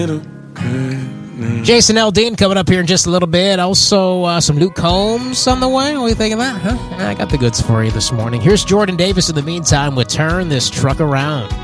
Jason Aldean coming up here in just a little bit. Also, some Luke Combs on the way. What do you think of that? Huh? I got the goods for you this morning. Here's Jordan Davis in the meantime with Turn This Truck Around.